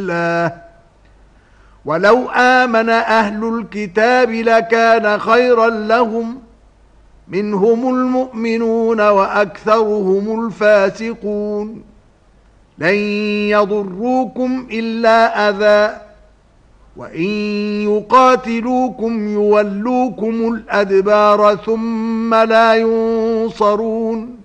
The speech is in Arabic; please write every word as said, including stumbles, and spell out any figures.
الله ولو آمن أهل الكتاب لكان خيرا لهم منهم المؤمنون وأكثرهم الفاسقون لن يضروكم إلا أذى وإن يقاتلوكم يولوكم الأدبار ثم لا ينصرون